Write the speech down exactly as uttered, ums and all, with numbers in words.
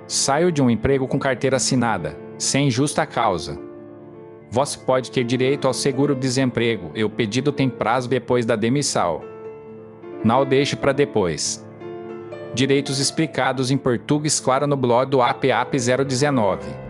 Saio de um emprego com carteira assinada, sem justa causa. Você pode ter direito ao seguro-desemprego e o pedido tem prazo depois da demissão. Não deixe para depois. Direitos explicados em português claro no blog do A P A P zero dezenove.